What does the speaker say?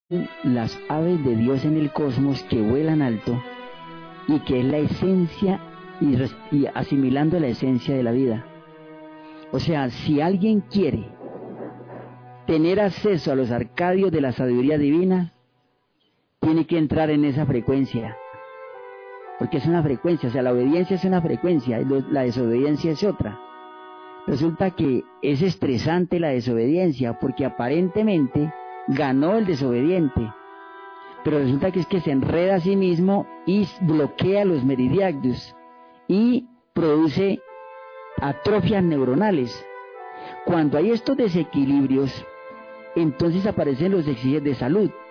las aves de Dios en el cosmos que vuelan alto y que es la esencia y asimilando la esencia de la vida. O sea, si alguien quiere tener acceso a los arcadios de la sabiduría divina, tiene que entrar en esa frecuencia, porque es una frecuencia, o sea, la obediencia es una frecuencia, la desobediencia es otra. Resulta que es estresante la desobediencia, porque aparentemente ganó el desobediente, pero resulta que es que se enreda a sí mismo y bloquea los meridianos y produce atrofias neuronales. Cuando hay estos desequilibrios, entonces aparecen los déficits de salud.